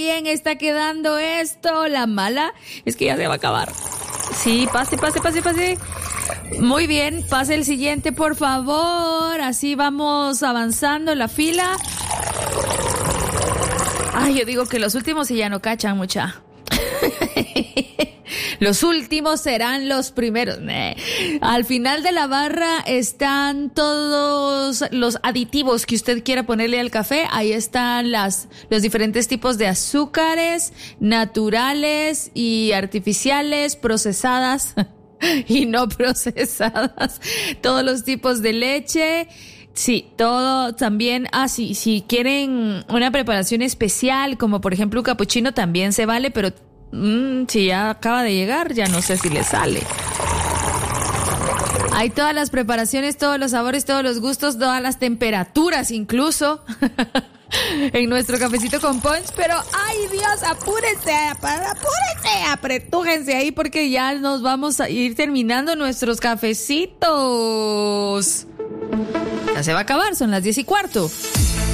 bien está quedando esto. La mala es que ya se va a acabar. Sí, pase. Muy bien, pase el siguiente, por favor. Así vamos avanzando en la fila. Ay, yo digo que los últimos sí ya no cachan, mucha. Los últimos serán los primeros. Al final de la barra están todos los aditivos que usted quiera ponerle al café. Ahí están los diferentes tipos de azúcares, naturales y artificiales, procesadas y no procesadas. Todos los tipos de leche. Sí, todo también. Si quieren una preparación especial, como por ejemplo un capuchino, también se vale, pero si ya acaba de llegar, ya no sé si le sale. Hay todas las preparaciones, todos los sabores, todos los gustos, todas las temperaturas incluso en nuestro cafecito con punch, pero ¡ay Dios! Apúrense, apretújense ahí porque ya nos vamos a ir terminando nuestros cafecitos. Ya se va a acabar, son las 10:15.